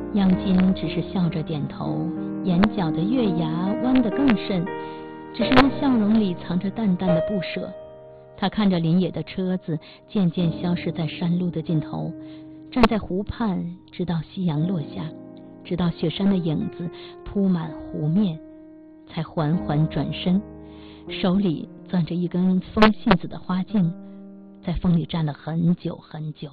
央金只是笑着点头，眼角的月牙弯得更甚，只是那笑容里藏着淡淡的不舍。他看着林野的车子渐渐消失在山路的尽头，站在湖畔，直到夕阳落下，直到雪山的影子铺满湖面，才缓缓转身，手里攥着一根风信子的花茎，在风里站了很久很久。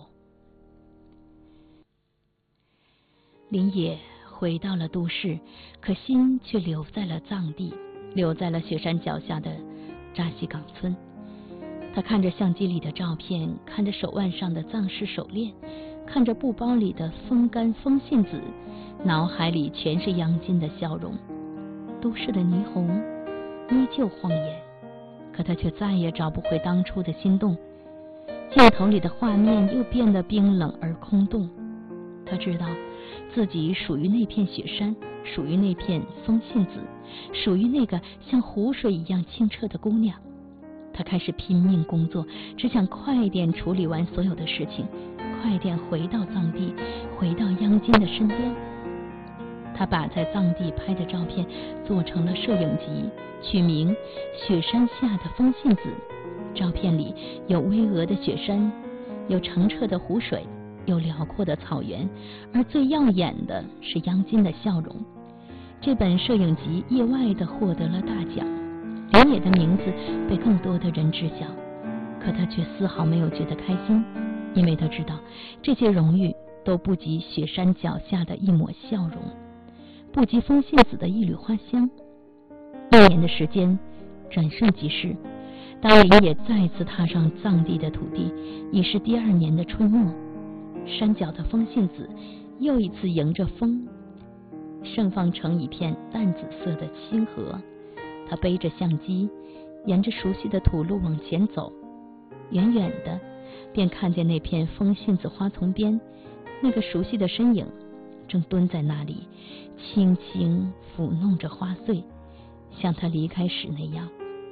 林野回到了都市，可心却留在了藏地，留在了雪山脚下的扎西岗村。他看着相机里的照片，看着手腕上的藏式手链，看着布包里的风干风信子，脑海里全是央金的笑容。都市的霓虹依旧晃眼，可他却再也找不回当初的心动。镜头里的画面又变得冰冷而空洞。他知道自己属于那片雪山，属于那片风信子，属于那个像湖水一样清澈的姑娘。他开始拼命工作，只想快点处理完所有的事情，快点回到藏地，回到央金的身边。他把在藏地拍的照片做成了摄影集，取名《雪山下的风信子》。照片里有巍峨的雪山，有澄澈的湖水，有辽阔的草原，而最耀眼的是央金的笑容。这本摄影集意外地获得了大奖，林野的名字被更多的人知晓，可他却丝毫没有觉得开心，因为他知道这些荣誉都不及雪山脚下的一抹笑容，不及风信子的一缕花香。1年的时间转瞬即逝，当林野再次踏上藏地的土地，已是第2年的春末。山脚的风信子又一次迎着风盛放成一片淡紫色的星河。他背着相机，沿着熟悉的土路往前走，远远的便看见那片风信子花丛边，那个熟悉的身影正蹲在那里，轻轻抚弄着花穗，像他离开时那样。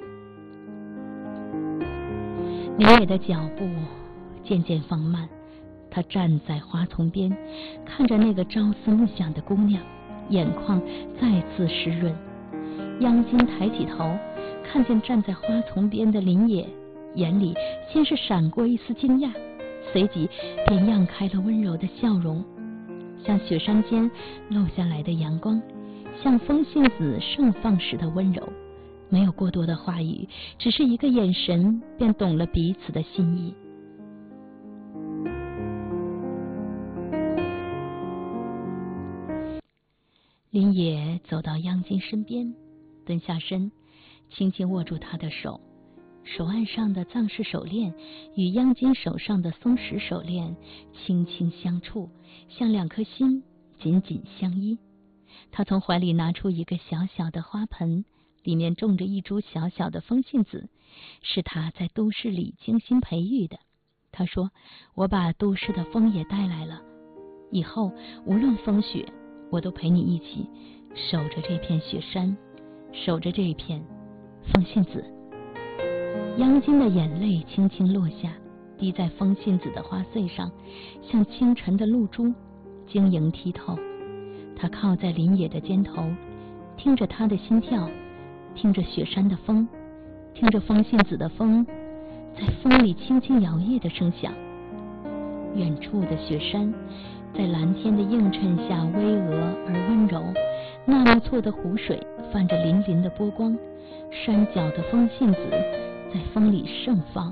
林野的脚步渐渐放慢，他站在花丛边，看着那个朝思暮想的姑娘，眼眶再次湿润。央金抬起头，看见站在花丛边的林野，眼里先是闪过一丝惊讶，随即便漾开了温柔的笑容，像雪山间漏下来的阳光，像风信子盛放时的温柔。没有过多的话语，只是一个眼神便懂了彼此的心意。林野走到央金身边，蹲下身，轻轻握住他的手，手腕上的藏式手链与央金手上的松石手链轻轻相触，像2颗心紧紧相依。他从怀里拿出一个小小的花盆，里面种着一株小小的风信子，是他在都市里精心培育的。他说，我把都市的风也带来了，以后无论风雪，我都陪你一起守着这片雪山，守着这一片风信子。央金的眼泪轻轻落下，滴在风信子的花穗上，像清晨的露珠，晶莹剔透。他靠在林野的肩头，听着他的心跳，听着雪山的风，听着风信子的风在风里轻轻摇曳的声响。远处的雪山在蓝天的映衬下巍峨而温柔，纳木错的湖水泛着粼粼的波光，山脚的风信子在风里盛放。